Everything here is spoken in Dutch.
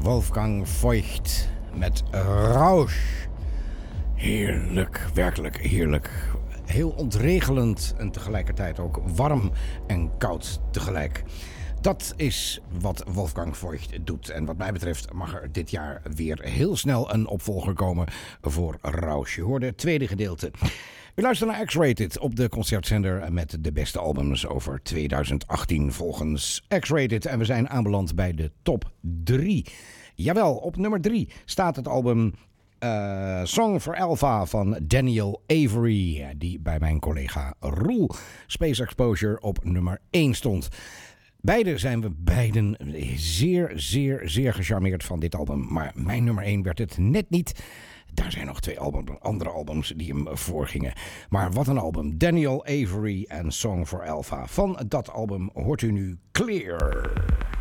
Wolfgang Voigt met Rausch. Heerlijk, werkelijk heerlijk. Heel ontregelend en tegelijkertijd ook warm en koud tegelijk. Dat is wat Wolfgang Voigt doet. En wat mij betreft mag er dit jaar weer heel snel een opvolger komen voor Rausch. Je hoorde het tweede gedeelte. U luistert naar X-Rated op de concertzender met de beste albums over 2018 volgens X-Rated. En we zijn aanbeland bij de top 3. Jawel, op nummer 3 staat het album Song for Alpha van Daniel Avery, die bij mijn collega Roel Space Exposure op nummer 1 stond. Beide zijn we zeer gecharmeerd van dit album. Maar mijn nummer 1 werd het net niet. Daar zijn nog 2 andere albums die hem voorgingen. Maar wat een album. Daniel Avery en Song for Alpha. Van dat album hoort u nu Clear.